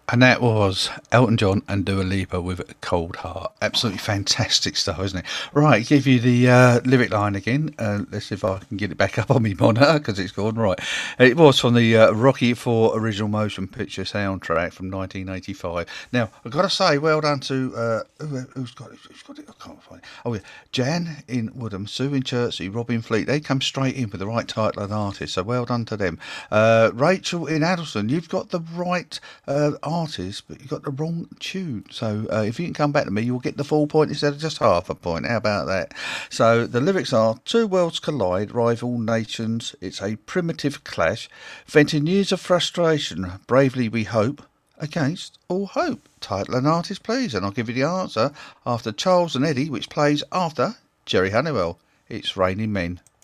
And that was Elton John and Dua Lipa with Cold Heart. Absolutely fantastic stuff, isn't it? Right, give you the lyric line again. Let's see if I can get it back up on my monitor because it's gone. Right. It was from the Rocky IV original motion picture soundtrack from 1985. Now, I've got to say, well done to who's got it? I can't find it. Oh, yeah. Jan in Woodham, Sue in Chertsey, Robin Fleet. They come straight in with the right title and artist, so well done to them. Rachel in Addleston, you've got the right artist, but you got the wrong tune. So if you can come back to me, you'll get the full point instead of just half a point. How about that? So the lyrics are: two worlds collide, rival nations. It's a primitive clash, venting years of frustration. Bravely we hope against all hope. Title and artist, please, and I'll give you the answer after Charles and Eddie, which plays after Jerry Halliwell. It's Raining Men.